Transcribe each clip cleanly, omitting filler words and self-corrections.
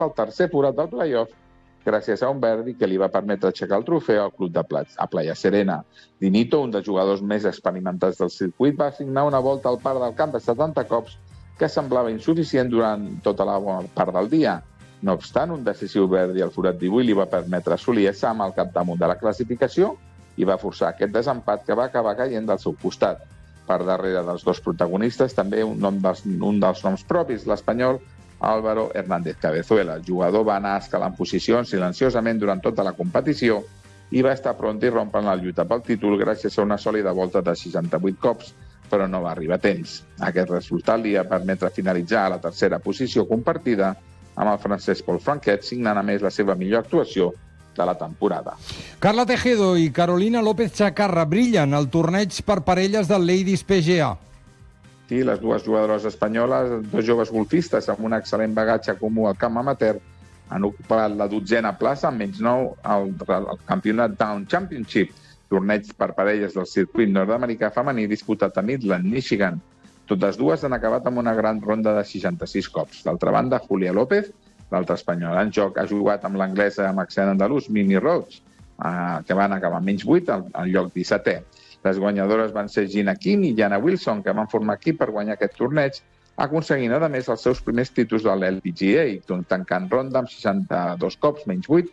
el tercer forat del play-off gràcies a un Verdi que li va permetre aixecar el trofeu al club de a Playa Serena. Dinito, un dels jugadors més experimentats del circuit, va assignar una volta al parc del camp de 70 cops que semblava insuficient durant tota la bona part del dia. No obstant, un decisiu Verdi al forat 18 li va permetre assolir a Sam al capdamunt de la classificació i va forçar aquest desempat que va acabar caient del seu costat. Per darrere dels dos protagonistes, també un dels noms propis, l'espanyol Álvaro Hernández Cabezuela. El jugador va anar escalant posicions silenciosament durant tota la competició i va estar pront i rompre la lluita pel títol gràcies a una sòlida volta de 68 cops, però no va arribar a temps. Aquest resultat li va permetre finalitzar a la tercera posició compartida amb el francès Paul Franquet, signant a més la seva millor actuació de la temporada. Carla Tejedo i Carolina López Chacarra brillen al torneig per parelles del Ladies PGA. Sí, les dues jugadores espanyoles, dos joves golfistes amb un excel·lent bagatge comú al camp amateur, han ocupat la 12a plaça amb menys 9 al campionat Down Championship, torneig per parelles del circuit nord-americà femení disputat a Midland, Michigan. Totes dues han acabat amb una gran ronda de 66 cops. D'altra banda, Julia López, l'altra espanyola en joc, ha jugat amb l'anglesa amb accent andalús Mimi Roach, que van acabar amb menys 8 al lloc 17è. Les guanyadores van ser Gina Kim i Jana Wilson, que van formar equip per guanyar aquest torneig, aconseguint, a més, els seus primers títols de l'LPGA, tancant ronda amb 62 cops, menys 8,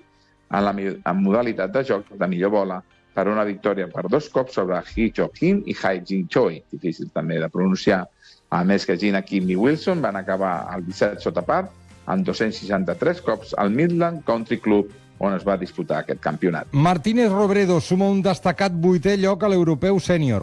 en modalitat de joc de millor bola, per una victòria per 2 cops sobre Hee Cho Kim i Hai Jing Choi, difícil també de pronunciar. A més que Gina Kim i Wilson van acabar al 17 sota par, amb 263 cops al Midland Country Club, on es va disputar aquest campionat. Martínez Robredo suma un destacat 8è lloc a l'europeu sènior.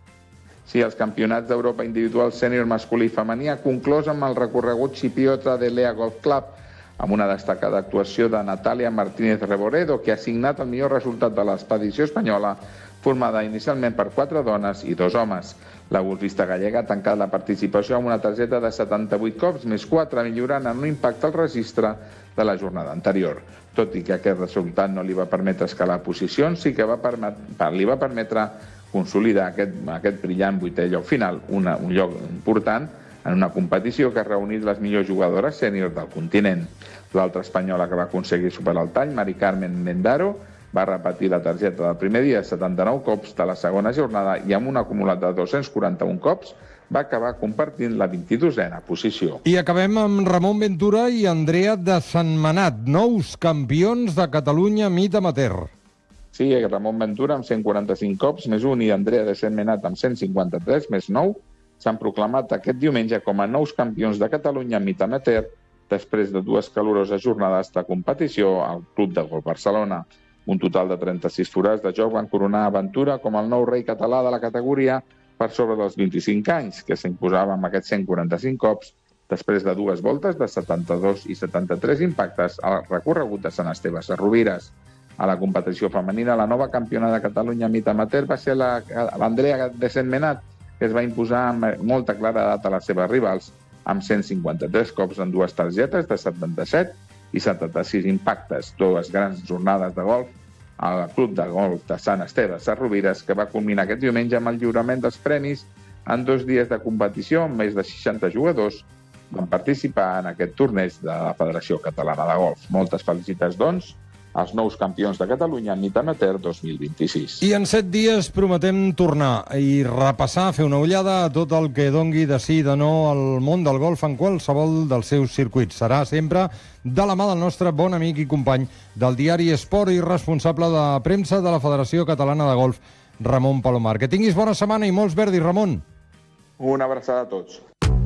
Sí, els campionats d'Europa individual sènior masculí i femení ha conclòs amb el recorregut xipriota de Lea Golf Club, amb una destacada actuació de Natalia Martínez Robredo, que ha signat el millor resultat de l'expedició espanyola, formada inicialment per 4 dones i 2 homes. La golfista gallega ha tancat la participació amb una targeta de 78 cops, més 4, millorant en un impacte al registre de la jornada anterior. Tot i que aquest resultat no li va permetre escalar posicions, sí que li va permetre consolidar aquest brillant 8è lloc final, un lloc important en una competició que ha reunit les millors jugadores sènior del continent. L'altra espanyola que va aconseguir superar el tall, Mari Carmen Mendaro, va repetir la targeta del primer dia 79 cops de la segona jornada i amb un acumulat de 241 cops va acabar compartint la 22a posició. I acabem amb Ramon Ventura i Andrea de Sentmenat, nous campions de Catalunya mit amateur. Sí, Ramon Ventura amb 145 cops, més 1, i Andrea de Sentmenat amb 153, més 9, s'han proclamat aquest diumenge com a nous campions de Catalunya mit amateur després de 2 caloroses jornades de competició al Club de Golf Barcelona. Un total de 36 forats de joc van coronar Ventura com el nou rei català de la categoria per sobre dels 25 anys, que s'imposava amb aquests 145 cops després de 2 voltes de 72 i 73 impactes al recorregut de Sant Esteve Sesrovires. A la competició femenina, la nova campiona de Catalunya mit amateur va ser l'Andrea de Sentmenat, que es va imposar amb molta claredat a les seves rivals, amb 153 cops en 2 targetes de 77 i 76 impactes, 2 grans jornades de golf al Club de Golf de Sant Esteve Sesrovires, que va culminar aquest diumenge amb el lliurament dels premis en 2 dies de competició, amb més de 60 jugadors van participar en aquest torneig de la Federació Catalana de Golf. Moltes felicitats, doncs, als nous campions de Catalunya mit amateur 2026. I en 7 dies prometem tornar i repassar, fer una ullada a tot el que dongui de sí i de no al món del golf en qualsevol dels seus circuits. Serà sempre de la mà del nostre bon amic i company del diari Esport i responsable de premsa de la Federació Catalana de Golf, Ramon Palomar. Que tinguis bona setmana i molts verdis, Ramon. Una abraçada a tots.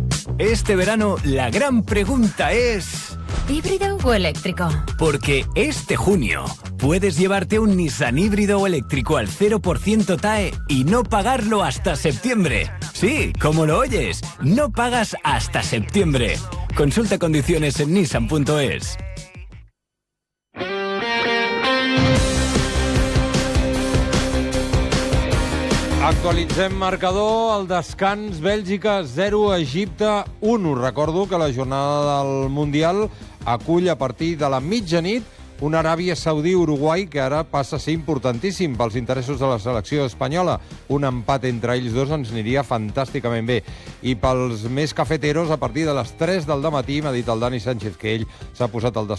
Este verano la gran pregunta es... ¿híbrido o eléctrico? Porque este junio puedes llevarte un Nissan híbrido o eléctrico al 0% TAE y no pagarlo hasta septiembre. Sí, como lo oyes, no pagas hasta septiembre. Consulta condiciones en nissan.es. Actualitzem marcador, el descans, Bèlgica 0, Egipte 1. Us recordo que la jornada del Mundial acull a partir de la mitjanit un Aràbia Saudí-Uruguai que ara passa a ser importantíssim pels interessos de la selecció espanyola. Un empat entre ells dos ens aniria fantàsticament bé. I pels més cafeteros, a partir de les 3 del dematí, m'ha dit el Dani Sánchez que ell s'ha posat al